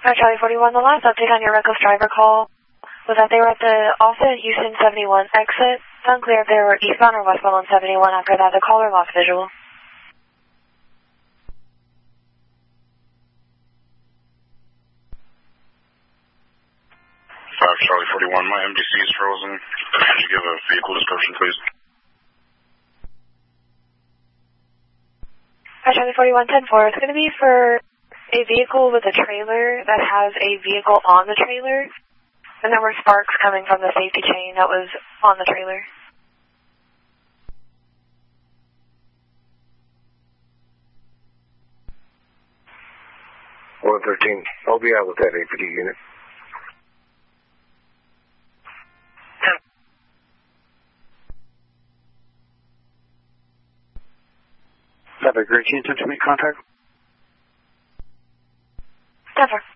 Charlie 41, the last update on your reckless driver call was that they were at the Austin Houston 71 exit. It's unclear if they were eastbound or westbound on 71. After that, the caller lost visual. 5 Charlie 41, my MDC is frozen. Could you give a vehicle description, please? 5 Charlie 41, 10-4. It's going to be for a vehicle with a trailer that has a vehicle on the trailer. And there were sparks coming from the safety chain that was on the trailer. Well, 13. I'll be out with that APD unit. Have a great chance to make contact. 10-4.